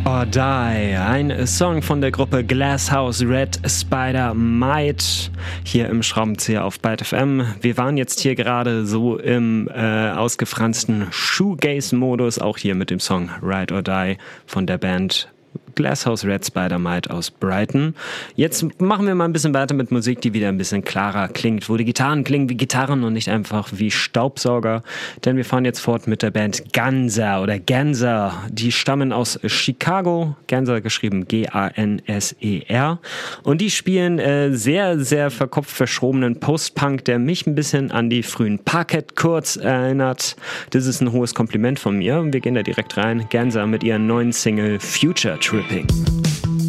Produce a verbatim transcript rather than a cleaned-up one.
or Die, ein Song von der Gruppe Glasshouse Red Spider Might hier im Schraubenzieher auf Byte F M. Wir waren jetzt hier gerade so im äh, ausgefransten Shoegaze-Modus, auch hier mit dem Song Ride or Die von der Band Glasshouse Red Spider Might aus Brighton. Jetzt machen wir mal ein bisschen weiter mit Musik, die wieder ein bisschen klarer klingt, wo die Gitarren klingen wie Gitarren und nicht einfach wie Staubsauger. Denn wir fahren jetzt fort mit der Band Ganser oder Ganser. Die stammen aus Chicago, Ganser geschrieben G A N S E R. Und die spielen äh, sehr, sehr verkopft verschrobenen Post-Punk, der mich ein bisschen an die frühen Parquet Courts erinnert. Das ist ein hohes Kompliment von mir. Wir gehen da direkt rein. Ganser mit ihren neuen Single Future Tripping.